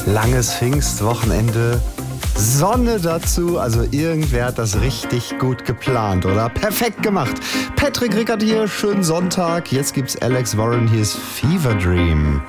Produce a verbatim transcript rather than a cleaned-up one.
Langes Pfingstwochenende, Sonne dazu, also irgendwer hat das richtig gut geplant, oder? Perfekt gemacht. Patrick Rickert hier, schönen Sonntag. Jetzt gibt's Alex Warren, hier ist Fever Dream.